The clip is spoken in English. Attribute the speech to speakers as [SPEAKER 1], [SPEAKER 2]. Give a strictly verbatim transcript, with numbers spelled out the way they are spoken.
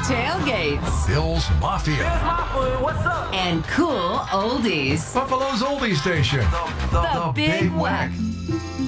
[SPEAKER 1] tailgates,
[SPEAKER 2] Bills Mafia,
[SPEAKER 3] What's up?
[SPEAKER 1] and cool oldies.
[SPEAKER 2] Buffalo's oldie station,
[SPEAKER 1] The Big Whack.